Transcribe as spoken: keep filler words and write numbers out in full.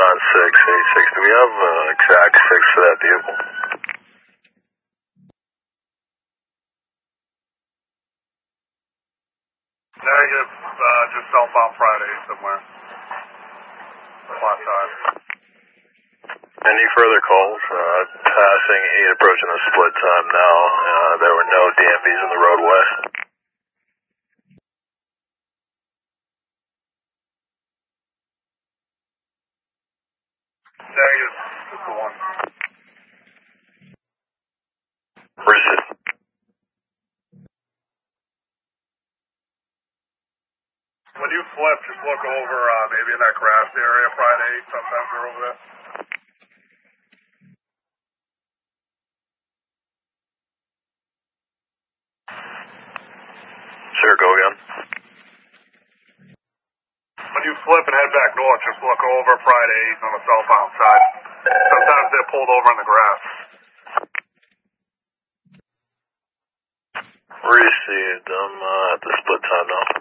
nine six eight six. Do we have uh, exact six for that vehicle? Negative, uh, just southbound Friday somewhere. Flat side. Any further calls? Uh, passing eight, approaching the split time now. Uh, there were no D M Vs in the roadway. Negative, just the one. Where's it? When you flip, just look over, uh, maybe in that grass area Friday, sometimes we're over there. Sure, go again. When you flip and head back north, just look over Friday on the southbound side. Sometimes they're pulled over in the grass. Received. I'm uh, at the split time now.